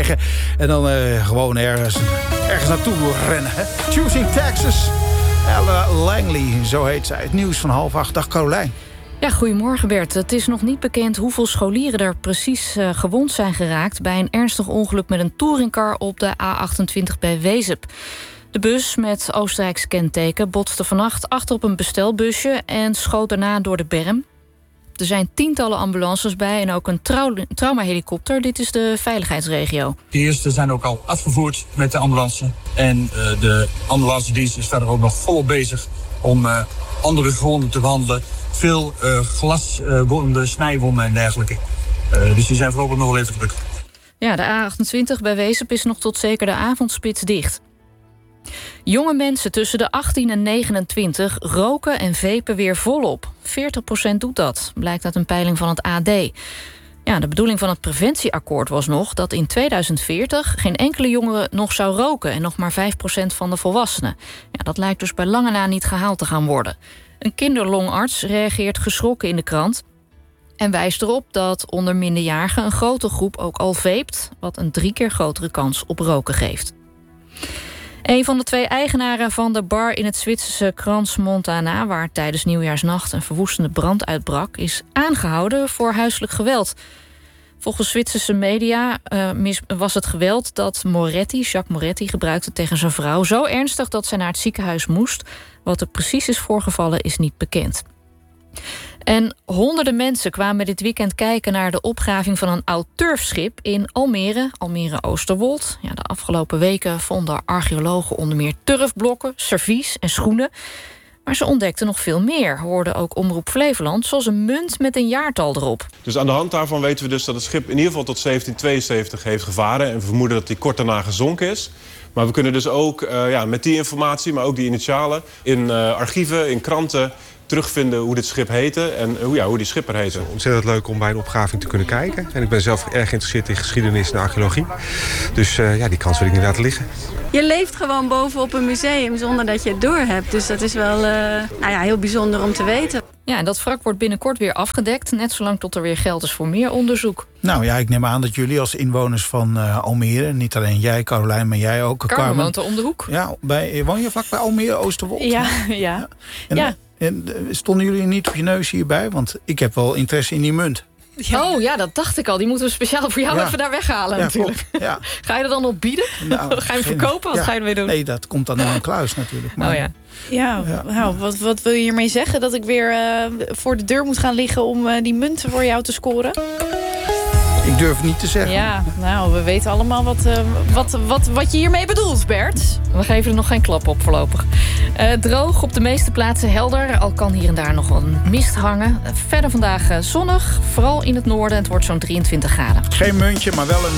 liggen. En dan gewoon ergens naartoe rennen. Hè? Choosing Texas. Ella Langley, zo heet zij. Het nieuws van 7:30. Dag Carolijn. Ja, goedemorgen Bert. Het is nog niet bekend hoeveel scholieren er precies gewond zijn geraakt bij een ernstig ongeluk met een touringcar op de A28 bij Wezep. De bus met Oostenrijks kenteken botste vannacht achter op een bestelbusje en schoot daarna door de berm. Er zijn tientallen ambulances bij en ook een traumahelikopter. Dit is de veiligheidsregio. De eerste zijn ook al afgevoerd met de ambulance. En de ambulancedienst is verder ook nog volop bezig om andere gewonden te behandelen. Veel glaswonden, snijwonden en dergelijke. Dus die zijn voorlopig nog wel even druk. Ja, de A28 bij Wezep is nog tot zeker de avondspits dicht. Jonge mensen tussen de 18 en 29 roken en vapen weer volop. 40% doet dat, blijkt uit een peiling van het AD. Ja, de bedoeling van het preventieakkoord was nog dat in 2040 geen enkele jongere nog zou roken en nog maar 5% van de volwassenen. Ja, dat lijkt dus bij lange na niet gehaald te gaan worden. Een kinderlongarts reageert geschrokken in de krant en wijst erop dat onder minderjarigen een grote groep ook al vapet, wat een 3 keer grotere kans op roken geeft. Een van de 2 eigenaren van de bar in het Zwitserse Crans-Montana, waar tijdens Nieuwjaarsnacht een verwoestende brand uitbrak, is aangehouden voor huiselijk geweld. Volgens Zwitserse media was het geweld dat Jacques Moretti gebruikte tegen zijn vrouw zo ernstig dat zij naar het ziekenhuis moest. Wat er precies is voorgevallen is niet bekend. En honderden mensen kwamen dit weekend kijken naar de opgraving van een oud turfschip in Almere-Oosterwold. Ja, de afgelopen weken vonden archeologen onder meer turfblokken, servies en schoenen. Maar ze ontdekten nog veel meer, hoorde ook Omroep Flevoland, zoals een munt met een jaartal erop. Dus aan de hand daarvan weten we dus dat het schip in ieder geval tot 1772 heeft gevaren. En we vermoeden dat hij kort daarna gezonken is. Maar we kunnen dus ook met die informatie, maar ook die initialen, in archieven, in kranten terugvinden hoe dit schip heette en hoe die schipper heette. Het is ontzettend leuk om bij een opgraving te kunnen kijken. En ik ben zelf erg geïnteresseerd in geschiedenis en archeologie. Dus die kans wil ik niet laten liggen. Je leeft gewoon bovenop een museum zonder dat je het doorhebt. Dus dat is wel heel bijzonder om te weten. Ja, en dat wrak wordt binnenkort weer afgedekt, net zolang tot er weer geld is voor meer onderzoek. Nou ja, ik neem aan dat jullie als inwoners van Almere, niet alleen jij, Carolijn, maar jij ook, Carmen woont er om de hoek. Ja, woon je vlak bij Almere, Oosterwold? Ja. En stonden jullie niet op je neus hierbij? Want ik heb wel interesse in die munt. Ja. Oh ja, dat dacht ik al. Die moeten we speciaal voor jou even daar weghalen natuurlijk. Ja. Ga je er dan op bieden? Nou, ga je hem verkopen? Wat ga je ermee doen? Nee, dat komt dan in een kluis natuurlijk. Maar... Nou, wat wil je hiermee zeggen? Dat ik weer voor de deur moet gaan liggen om die munten voor jou te scoren? Ik durf het niet te zeggen. Ja, nou, we weten allemaal wat je hiermee bedoelt, Bert. We geven er nog geen klap op voorlopig. Droog, op de meeste plaatsen helder. Al kan hier en daar nog wel een mist hangen. Verder vandaag zonnig, vooral in het noorden. Het wordt zo'n 23 graden. Geen muntje, maar wel een